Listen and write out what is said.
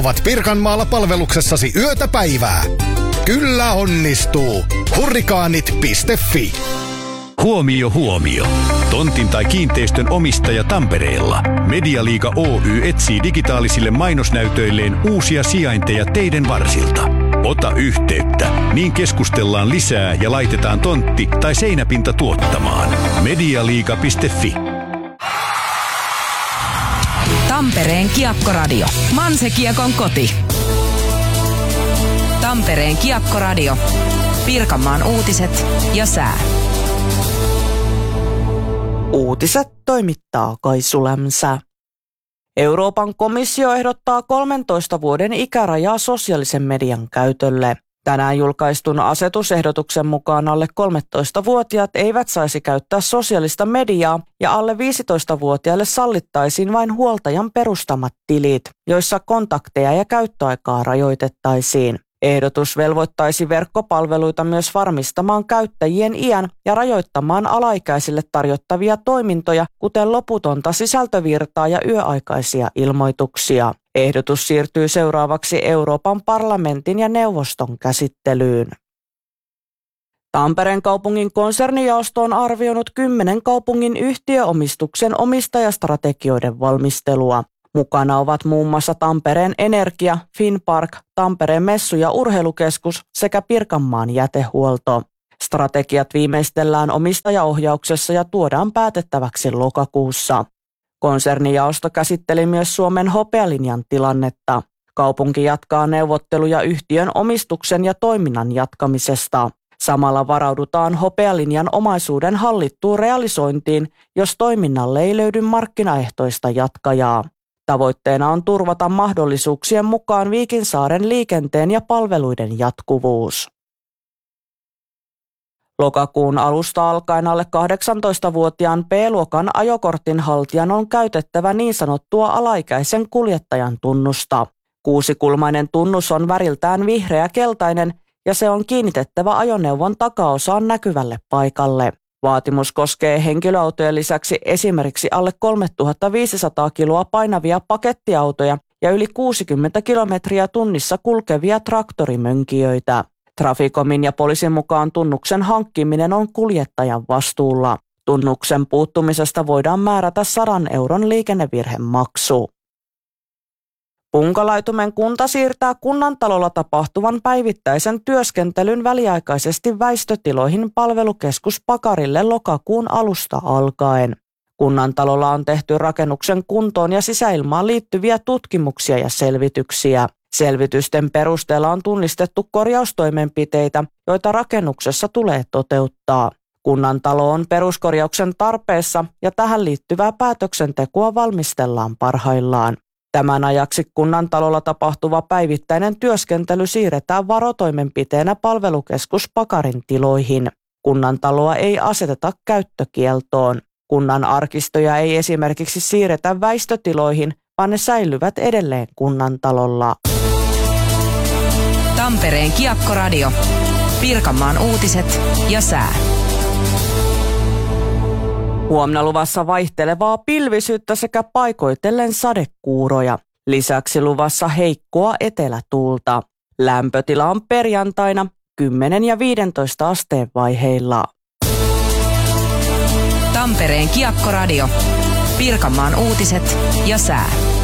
ovat Pirkanmaalla palveluksessasi yötä päivää. Kyllä onnistuu. Hurrikaanit.fi. Huomio. Tontin tai kiinteistön omistaja Tampereella. Medialiiga Oy etsii digitaalisille mainosnäytöilleen uusia sijainteja teiden varsilta. Ota yhteyttä, niin keskustellaan lisää ja laitetaan tontti tai seinäpinta tuottamaan. Medialiiga.fi. Tampereen Kiekkoradio. Manse-Kiekon koti. Tampereen Kiekkoradio. Pirkanmaan uutiset ja sää. Uutiset toimittaa Kaisu Lämsä. Euroopan komissio ehdottaa 13 vuoden ikärajaa sosiaalisen median käytölle. Tänään julkaistun asetusehdotuksen mukaan alle 13-vuotiaat eivät saisi käyttää sosiaalista mediaa ja alle 15-vuotiaille sallittaisiin vain huoltajan perustamat tilit, joissa kontakteja ja käyttöaikaa rajoitettaisiin. Ehdotus velvoittaisi verkkopalveluita myös varmistamaan käyttäjien iän ja rajoittamaan alaikäisille tarjottavia toimintoja, kuten loputonta sisältövirtaa ja yöaikaisia ilmoituksia. Ehdotus siirtyy seuraavaksi Euroopan parlamentin ja neuvoston käsittelyyn. Tampereen kaupungin konsernijaosto on arvioinut 10 kaupungin yhtiöomistuksen omistajastrategioiden valmistelua. Mukana ovat muun muassa Tampereen Energia, Finnpark, Tampereen messu- ja urheilukeskus sekä Pirkanmaan jätehuolto. Strategiat viimeistellään omistajaohjauksessa ja tuodaan päätettäväksi lokakuussa. Konsernijaosto käsitteli myös Suomen hopealinjan tilannetta. Kaupunki jatkaa neuvotteluja yhtiön omistuksen ja toiminnan jatkamisesta. Samalla varaudutaan hopealinjan omaisuuden hallittuun realisointiin, jos toiminnalle ei löydy markkinaehtoista jatkajaa. Tavoitteena on turvata mahdollisuuksien mukaan Viikinsaaren liikenteen ja palveluiden jatkuvuus. Lokakuun alusta alkaen alle 18-vuotiaan B-luokan ajokortin haltijan on käytettävä niin sanottua alaikäisen kuljettajan tunnusta. 6-kulmainen tunnus on väriltään vihreä-keltainen ja se on kiinnitettävä ajoneuvon takaosaan näkyvälle paikalle. Vaatimus koskee henkilöautojen lisäksi esimerkiksi alle 3500 kiloa painavia pakettiautoja ja yli 60 kilometriä tunnissa kulkevia traktorimönkijöitä. Traficomin ja poliisin mukaan tunnuksen hankkiminen on kuljettajan vastuulla. Tunnuksen puuttumisesta voidaan määrätä 100 euron liikennevirhemaksu. Punkalaitumen kunta siirtää kunnantalolla tapahtuvan päivittäisen työskentelyn väliaikaisesti väistötiloihin palvelukeskus Pakarille lokakuun alusta alkaen. Kunnantalolla on tehty rakennuksen kuntoon ja sisäilmaan liittyviä tutkimuksia ja selvityksiä. Selvitysten perusteella on tunnistettu korjaustoimenpiteitä, joita rakennuksessa tulee toteuttaa. Kunnantalo on peruskorjauksen tarpeessa ja tähän liittyvää päätöksentekoa valmistellaan parhaillaan. Tämän ajaksi kunnantalolla tapahtuva päivittäinen työskentely siirretään varotoimenpiteenä palvelukeskus Pakarin tiloihin. Kunnantaloa ei aseteta käyttökieltoon. Kunnan arkistoja ei esimerkiksi siirretä väistötiloihin, vaan ne säilyvät edelleen kunnantalolla. Tampereen Kiekkoradio. Pirkanmaan uutiset ja sää. Huomenna luvassa vaihtelevaa pilvisyyttä sekä paikoitellen sadekuuroja. Lisäksi luvassa heikkoa etelätuulta. Lämpötila on perjantaina 10 ja 15 asteen vaiheilla. Tampereen Kiekkoradio. Pirkanmaan uutiset ja sää.